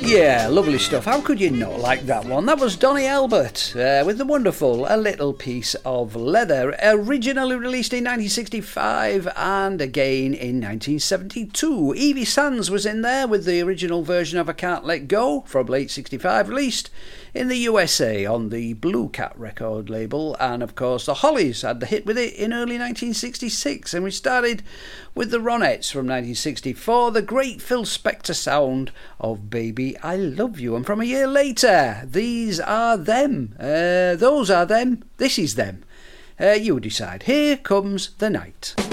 Yeah, lovely stuff. How could you not like that one? That was Donny Elbert with the wonderful A Little Piece of Leather, originally released in 1965 and again in 1972. Evie Sands was in there with the original version of I Can't Let Go from late 65, released in the USA on the Blue Cat record label, and of course the Hollies had the hit with it in early 1966, and we started with the Ronettes from 1964, the great Phil Spector sound of Baby I Love You, and from a year later, These Are Them, those are them, this is them, you decide. Here Comes the Night.